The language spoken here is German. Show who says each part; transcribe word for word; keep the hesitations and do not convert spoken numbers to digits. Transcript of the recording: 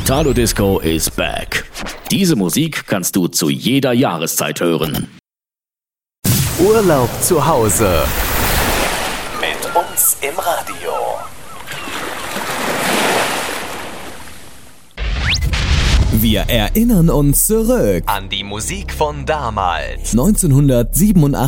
Speaker 1: Italo Disco is back. Diese Musik kannst du zu jeder Jahreszeit hören.
Speaker 2: Urlaub zu Hause.
Speaker 3: Mit uns im Radio.
Speaker 2: Wir erinnern uns zurück
Speaker 3: An die Musik von damals.
Speaker 2: neunzehnhundertsiebenundachtzig